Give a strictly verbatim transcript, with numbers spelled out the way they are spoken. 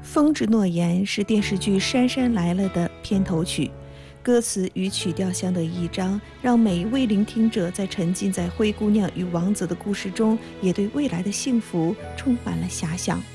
风之诺言》是电视剧《姗姗来了》的片头曲，歌词与曲调相得益彰，让每一位聆听者在沉浸在灰姑娘与王子的故事中，也对未来的幸福充满了遐想。